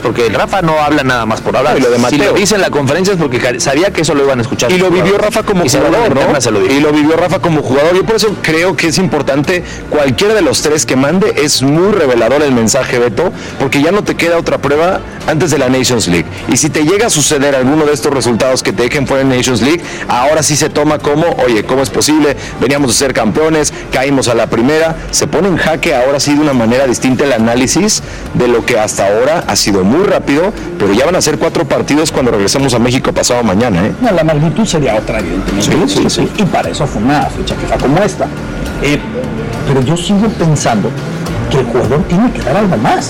porque Rafa no habla nada más por hablar. Y lo de Mateo. Si lo dice en la conferencia es porque sabía que eso lo iban a escuchar. Y lo vivió Rafa como jugador, ¿no? Y lo vivió Rafa como jugador. Yo por eso creo que es importante, cualquiera de los tres que mande, es muy revelador el mensaje, Beto, porque ya no te queda otra prueba antes de la Nations League. Y si te llega a suceder alguno de estos resultados que te dejen fuera en Nations League, ahora sí se toma como, oye, ¿cómo es posible? Veníamos a ser campeones, caímos a la primera. Se pone en jaque ahora sí de una manera distinta el análisis de lo que hasta ahora ha sido muy rápido, pero ya van a ser 4 partidos cuando regresemos a México pasado mañana, ¿eh? No, la magnitud sería otra, evidentemente. Sí. Y para eso fue una fecha FIFA como esta. Pero yo sigo pensando que el jugador tiene que dar algo más.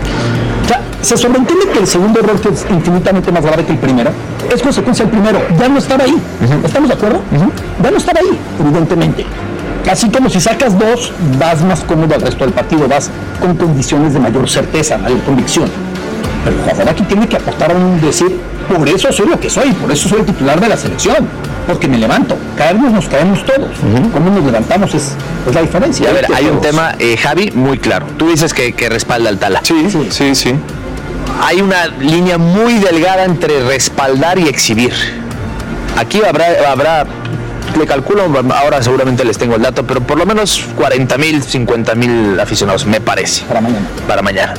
O sea, se sobreentiende que el segundo error, que es infinitamente más grave que el primero, es consecuencia del primero. Ya no estaba ahí. ¿Estamos de acuerdo? Ya no estaba ahí, evidentemente. Así como si sacas 2, vas más cómodo al resto del partido, vas con condiciones de mayor certeza, mayor convicción. Pero el jugador aquí tiene que aportar a un decir, por eso soy lo que soy, por eso soy el titular de la selección, porque me levanto. Caernos nos caemos todos. Cómo nos levantamos es la diferencia. A ver, hay un tema, Javi, muy claro. Tú dices que respalda al Tala. Sí. Hay una línea muy delgada entre respaldar y exhibir. Aquí habrá le calculo, ahora seguramente les tengo el dato, pero por lo menos 40,000, 50,000 aficionados, me parece. Para mañana.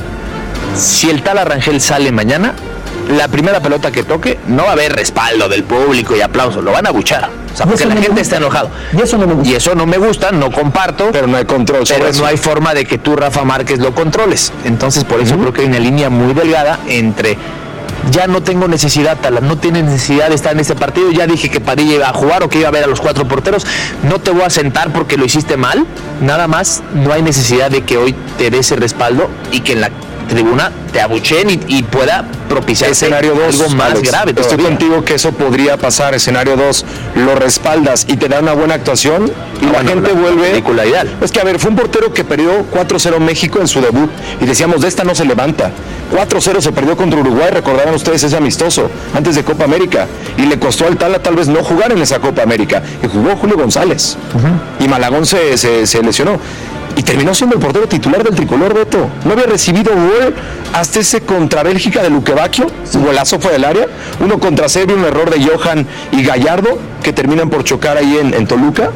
Si el Tala Rangel sale mañana, la primera pelota que toque, no va a haber respaldo del público y aplauso, lo van a abuchar. O sea, porque la gente está enojado. Y eso no me gusta, no comparto. Pero no hay control. Pero no hay forma de que tú, Rafa Márquez, lo controles. Entonces, por eso creo que hay una línea muy delgada entre... Ya no tengo necesidad, Tala, no tienes necesidad de estar en este partido. Ya dije que Padilla iba a jugar o que iba a ver a los 4 porteros. No te voy a sentar porque lo hiciste mal. Nada más, no hay necesidad de que hoy te dé ese respaldo y que en la tribuna te abucheen y pueda propiciar escenario 2, algo más grave todavía. Estoy contigo que eso podría pasar. Escenario 2, lo respaldas y te da una buena actuación y la gente vuelve. Particularidad. Es que, a ver, fue un portero que perdió 4-0 México en su debut y decíamos, de esta no se levanta. 4-0 se perdió contra Uruguay, recordarán ustedes ese amistoso antes de Copa América, y le costó al Tala tal vez no jugar en esa Copa América, que jugó Julio González y Malagón se lesionó. Y terminó siendo el portero titular del tricolor, Beto. No había recibido gol hasta ese contra Bélgica de Luquevaquio. Su golazo fue del área. Uno contra Serbia, un error de Johan y Gallardo, que terminan por chocar ahí en Toluca.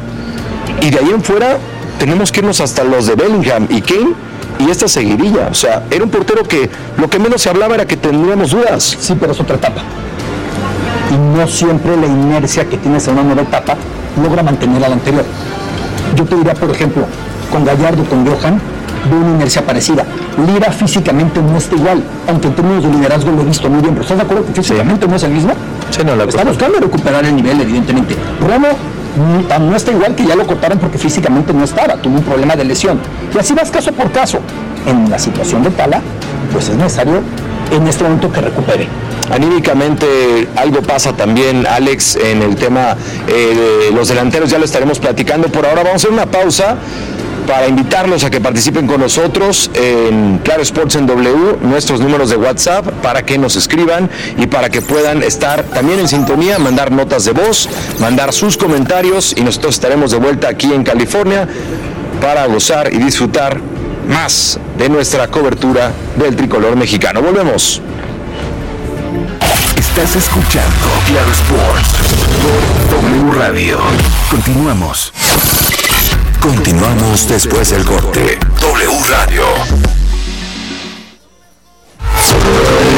Y de ahí en fuera tenemos que irnos hasta los de Bellingham y Kane y esta seguidilla. O sea, era un portero que lo que menos se hablaba era que tendríamos dudas. Sí, pero es otra etapa. Y no siempre la inercia que tienes en una nueva etapa logra mantener a la anterior. Yo te diría, por ejemplo, con Gallardo, con Johan, veo una inercia parecida. Lira físicamente no está igual, aunque en términos de liderazgo lo he visto muy bien, pero ¿estás de acuerdo que físicamente no es el mismo? Sí, no, está buscando recuperar el nivel, evidentemente. Romo no está igual, que ya lo cortaron porque físicamente no estaba, tuvo un problema de lesión. Y así vas caso por caso. En la situación de Tala, pues es necesario en este momento que recupere. Anímicamente algo pasa también, Alex, en el tema de los delanteros, ya lo estaremos platicando. Por ahora vamos a hacer una pausa para invitarlos a que participen con nosotros en Claro Sports en W, nuestros números de WhatsApp, para que nos escriban y para que puedan estar también en sintonía, mandar notas de voz, mandar sus comentarios, y nosotros estaremos de vuelta aquí en California para gozar y disfrutar más de nuestra cobertura del tricolor mexicano. Volvemos. Estás escuchando Claro Sports por W Radio. Continuamos después del corte. W Radio.